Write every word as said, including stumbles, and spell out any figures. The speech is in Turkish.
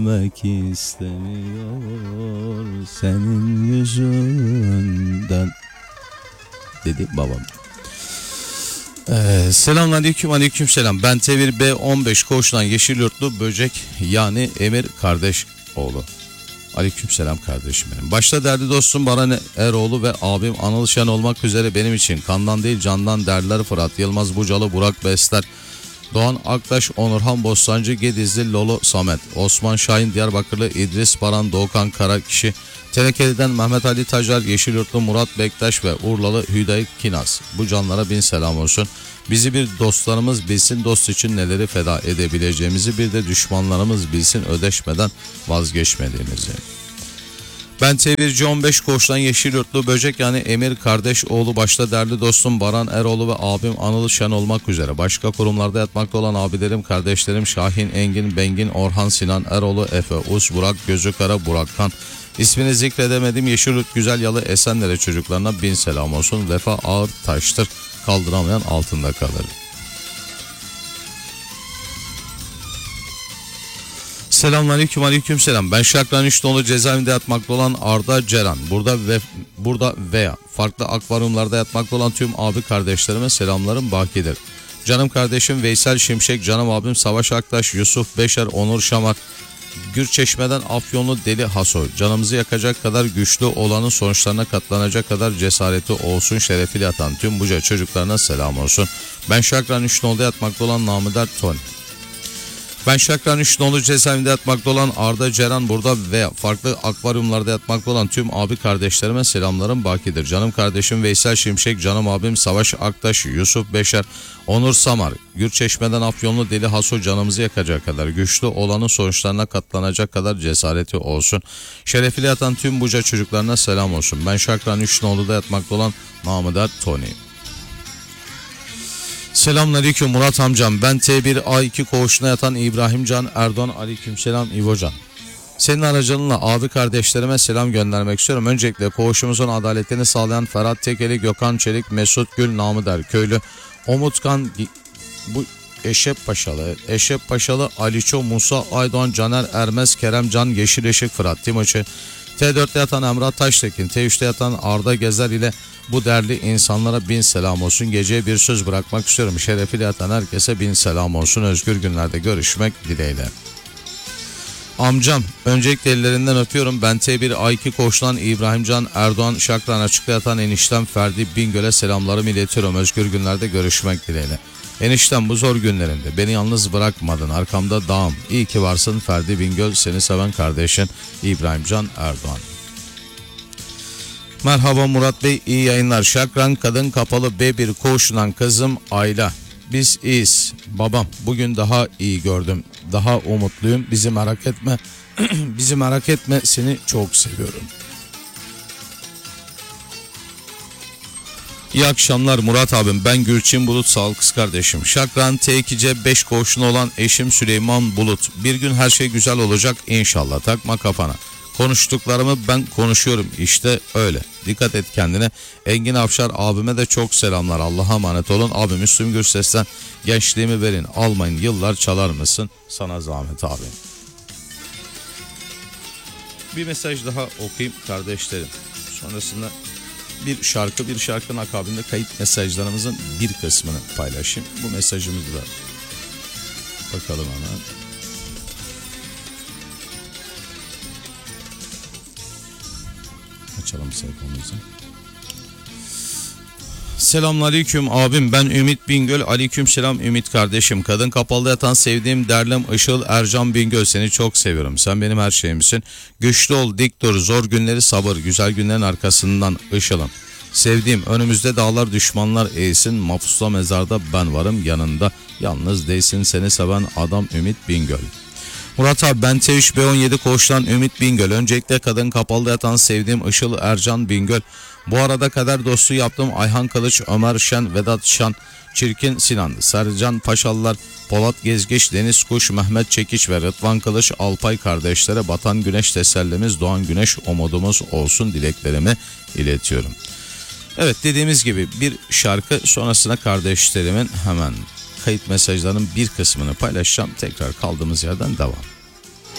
görmek istemiyor senin yüzünden dedi babam. Ee, Selamünaleyküm, aleyküm selam. Ben T bir B on beş Koğuş'tan Yeşilyurtlu Böcek yani Emir kardeş oğlu. Aleyküm selam kardeşim benim. Başta değerli dostum Baran Eroğlu ve abim Anıl Şen olmak üzere benim için kandan değil candan derler Fırat Yılmaz Bucalı, Burak Besler, Doğan Aktaş, Onurhan Bostancı, Gedizli Lolo Samet, Osman Şahin Diyarbakırlı, İdris Baran, Doğukan Karakişi, Tenekeli'den Mehmet Ali Tacar, Yeşilyurtlu Murat Bektaş ve Urlalı Hüday Kinaz. Bu canlara bin selam olsun. Bizi bir dostlarımız bilsin, dost için neleri feda edebileceğimizi, bir de düşmanlarımız bilsin ödeşmeden vazgeçmediğimizi. Ben T bir C on beş Koğuş'tan Yeşilyurtlu Böcek yani Emir kardeş oğlu başta değerli dostum Baran Eroğlu ve abim Anıl Şen olmak üzere başka kurumlarda yatmakta olan abilerim, kardeşlerim Şahin, Engin, Bengin, Orhan, Sinan, Eroğlu, Efe, Us, Burak, Gözükara, Burakkan. İsmini zikredemedim Yeşilyurt Güzel Yalı Esenlere çocuklarına bin selam olsun. Vefa ağır taştır, kaldıramayan altında kalır. Selamünaleyküm, aleyküm selam. Ben Şakran Üçnoğlu cezaevinde yatmakta olan Arda Ceren. Burada ve burada veya farklı akvaryumlarda yatmakta olan tüm abi kardeşlerime selamlarım bakidir. Canım kardeşim Veysel Şimşek, canım abim Savaş Aktaş, Yusuf Beşer, Onur Şamar, Gürçeşme'den Afyonlu Deli Hasoy. Canımızı yakacak kadar güçlü olanın sonuçlarına katlanacak kadar cesareti olsun şerefiyle yatan tüm Buca çocuklarına selam olsun. Ben Şakran Üçnoğlu'da yatmakta olan Namıdar Tony. Ben Şakran Üçnoğlu cezaevinde yatmakta olan Arda Ceren burada ve farklı akvaryumlarda yatmakta olan tüm abi kardeşlerime selamlarım bakidir. Canım kardeşim Veysel Şimşek, canım abim Savaş Aktaş, Yusuf Beşer, Onur Samar, Gürçeşme'den Afyonlu Deli Haso canımızı yakacak kadar güçlü olanın sonuçlarına katlanacak kadar cesareti olsun. Şerefiyle yatan tüm Buca çocuklarına selam olsun. Ben Şakran Üçnoğlu'da yatmakta olan Namıdar Tony. Selamünaleyküm Murat amcam. Ben T bir A iki Koğuşu'na yatan İbrahim Can Erdoğan. Aleykümselam İbocan. Senin aracılığınla abi kardeşlerime selam göndermek istiyorum. Öncelikle koğuşumuzun adaletini sağlayan Ferhat Tekeli, Gökhan Çelik, Mesut Gül, Namıder Köylü, Umutkan, bu Eşref Paşalı, Eşref Paşalı, Aliço, Musa Aydoğan, Caner Ermez, Kerem Can, Yeşil Işık, Fırat Timuçin, T dörtte yatan Emrah Taştekin, T üçte yatan Arda Gezer ile bu değerli insanlara bin selam olsun. Geceye bir söz bırakmak istiyorum. Şerefiyle yatan herkese bin selam olsun. Özgür günlerde görüşmek dileğiyle. Amcam, öncelikle ellerinden öpüyorum. Ben T bir A iki Koğuş'tan İbrahim Can Erdoğan Şakran açıkta yatan eniştem Ferdi Bingöl'e selamlarımı iletiyorum. Özgür günlerde görüşmek dileğiyle. Eniştem bu zor günlerinde beni yalnız bırakmadın. Arkamda dağım. İyi ki varsın Ferdi Bingöl. Seni seven kardeşin İbrahim Can Erdoğan. Merhaba Murat Bey, iyi yayınlar. Şakran Kadın Kapalı B bir Koğuşu'ndan kızım Ayla. Biz iyiyiz. Babam bugün daha iyi gördüm. Daha umutluyum. Bizi merak etme. Bizi merak etme. Seni çok seviyorum. İyi akşamlar Murat abim. Ben Gülçin Bulut, sağ ol kız kardeşim. Şakran T iki C beş Koğuşu'na olan eşim Süleyman Bulut. Bir gün her şey güzel olacak inşallah. Takma kafana. Konuştuklarımı ben konuşuyorum işte öyle. Dikkat et kendine. Engin Afşar abime de çok selamlar. Allah'a emanet olun. Abi Müslüm Gürses'ten gençliğimi verin. Almayın yıllar çalar mısın? Sana zahmet abi. Bir mesaj daha okuyayım kardeşlerim. Sonrasında bir şarkı bir şarkının akabinde kayıt mesajlarımızın bir kısmını paylaşayım. Bu mesajımızı da bakalım hemen. Açalım sayfamızı. Selamünaleyküm abim, ben Ümit Bingöl. Aleykümselam Ümit kardeşim. Kadın Kapalı'da yatan sevdiğim derlim Işıl Ercan Bingöl. Seni çok seviyorum. Sen benim her şeyimsin. Güçlü ol, dik dur. Zor günleri sabır. Güzel günlerin arkasından Işıl'ım. Sevdiğim, önümüzde dağlar düşmanlar eğilsin. Mahpusla mezarda ben varım yanında. Yalnız değilsin, seni seven adam Ümit Bingöl. Murat abi, ben T üç B on yedi Koğuş'tan Ümit Bingöl. Öncelikle Kadın Kapalı'da yatan sevdiğim Işıl Ercan Bingöl. Bu arada kader dostu yaptığım Ayhan Kılıç, Ömer Şen, Vedat Şan, Çirkin Sinan, Sercan Paşalılar, Polat Gezgeç, Deniz Kuş, Mehmet Çekiç ve Rıdvan Kılıç, Alpay kardeşlere batan güneş tesellimiz, doğan güneş umudumuz olsun dileklerimi iletiyorum. Evet, dediğimiz gibi bir şarkı sonrasında kardeşlerimin hemen kayıt mesajlarının bir kısmını paylaşacağım. Tekrar kaldığımız yerden devam.